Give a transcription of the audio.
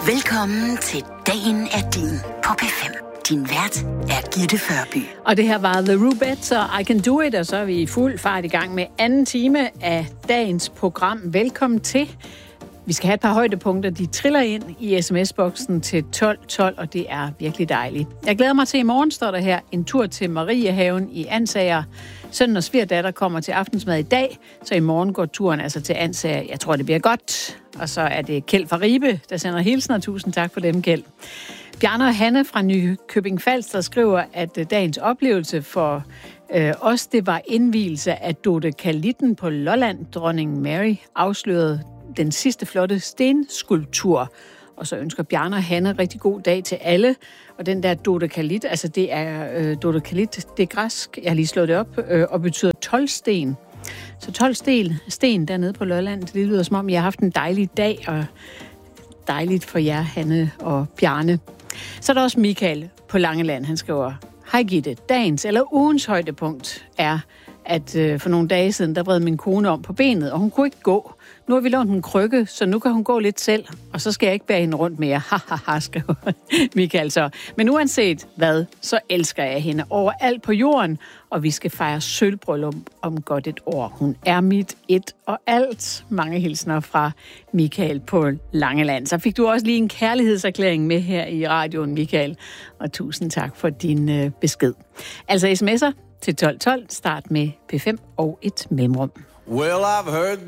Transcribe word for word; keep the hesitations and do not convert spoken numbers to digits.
Velkommen til Dagen er din på P fem. Din vært er Gitte Førby. Og det her var The Rubettes og I Can Do It, og så er vi i fuld fart i gang med anden time af dagens program. Velkommen til. Vi skal have et par højdepunkter. De triller ind i sms-boksen til tolv tolv, og det er virkelig dejligt. Jeg glæder mig til i morgen, står der her, en tur til Mariehaven i Ansager. Sønnen og svigerdatter kommer til aftensmad i dag, så i morgen går turen altså til Ansager. Jeg tror, det bliver godt. Og så er det Kjeld fra Ribe, der sender hilsner. Tusind tak for dem, Kjeld. Bjarne og Hanne fra Nykøbing Falster skriver, at dagens oplevelse for øh, os, det var indvielse af Dodekalitten på Lolland. Dronning Mary afslørede den sidste flotte stenskulptur. Og så ønsker Bjarne og Hanne rigtig god dag til alle. Og den der dodekalit, altså det er øh, dodekalit, det er græsk, jeg har lige slået det op, øh, og betyder tolv sten. Så tolv sten, sten dernede på Lolland, det lyder som om, jeg har haft en dejlig dag, og dejligt for jer, Hanne og Bjarne. Så er der også Michael på Langeland, han skriver, hej Gitte, dagens eller ugens højdepunkt er, at øh, for nogle dage siden, der vred min kone om på benet, og hun kunne ikke gå. Nu har vi lånt en krykke, så nu kan hun gå lidt selv, og så skal jeg ikke bære hende rundt mere. Hahaha, skriver Michael så. Men uanset hvad, så elsker jeg hende overalt på jorden, og vi skal fejre sølvbryllup om godt et år. Hun er mit et og alt. Mange hilsner fra Michael på Langeland. Så fik du også lige en kærlighedserklæring med her i radioen, Michael, og tusind tak for din øh, besked. Altså sms'er til tolv tolv, start med P fem og et mellemrum. Well, I've heard